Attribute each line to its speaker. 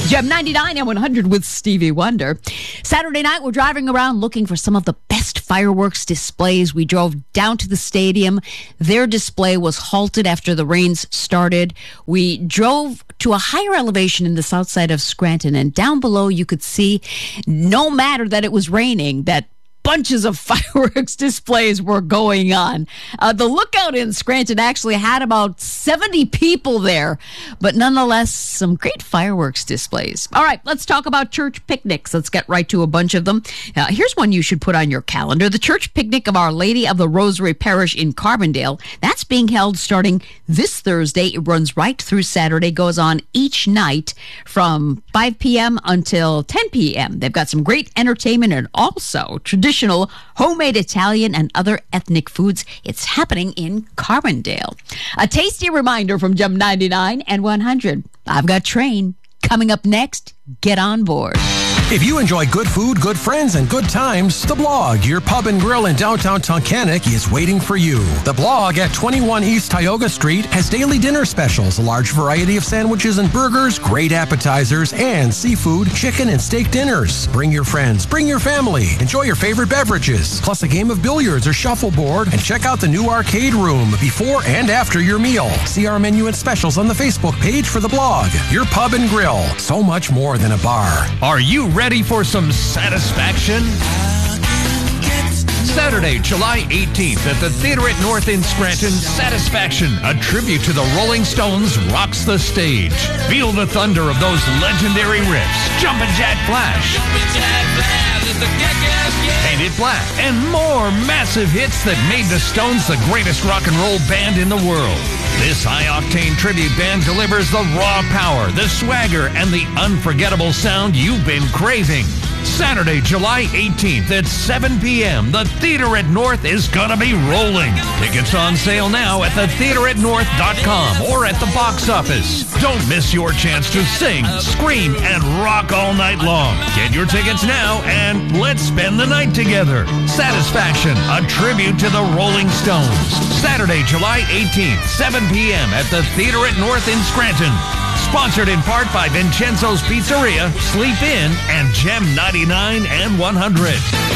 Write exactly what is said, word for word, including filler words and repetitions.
Speaker 1: Gem ninety-nine and one hundred with Stevie Wonder. Saturday night, we're driving around looking for some of the best fireworks displays. We drove down to the stadium. Their display was halted after the rains started. We drove to a higher elevation in the south side of Scranton, and down below you could see, no matter that it was raining, that bunches of fireworks displays were going on. Uh, the Lookout in Scranton actually had about seventy people there, but nonetheless, some great fireworks displays. All right, let's talk about church picnics. Let's get right to a bunch of them. Uh, here's one you should put on your calendar. The Church Picnic of Our Lady of the Rosary Parish in Carbondale. That's being held starting this Thursday. It runs right through Saturday, goes on each night from five p.m. until ten p.m. They've got some great entertainment and also traditional homemade Italian and other ethnic foods. It's happening in Carbondale. A tasty reminder from Gem ninety-nine and one hundred. I've got Train coming up next. Get on board.
Speaker 2: If you enjoy good food, good friends, and good times, The Blog, your pub and grill in downtown Tunkhannock, is waiting for you. The Blog at twenty-one East Tioga Street has daily dinner specials, a large variety of sandwiches and burgers, great appetizers, and seafood, chicken, and steak dinners. Bring your friends, bring your family, enjoy your favorite beverages, plus a game of billiards or shuffleboard, and check out the new arcade room before and after your meal. See our menu and specials on the Facebook page for The Blog, your pub and grill. So much more than a bar.
Speaker 3: Are you ready for some satisfaction? Saturday, July eighteenth at the Theater at North in Scranton, Satisfaction, a tribute to the Rolling Stones, rocks the stage. Feel the thunder of those legendary riffs. Jumpin' Jack Flash, Paint It Black, and more massive hits that made the Stones the greatest rock and roll band in the world. This high-octane tribute band delivers the raw power, the swagger, and the unforgettable sound you've been craving. Saturday, July eighteenth at seven p.m., the Theater at North is gonna be rolling. Tickets on sale now at the theater at north dot com or at the box office. Don't miss your chance to sing, scream, and rock all night long. Get your tickets now and let's spend the night together. Satisfaction, a tribute to the Rolling Stones. Saturday, July eighteenth, seven p.m. at the Theater at North in Scranton. Sponsored in part by Vincenzo's Pizzeria, Sleep Inn, and Gem ninety-nine and one hundred.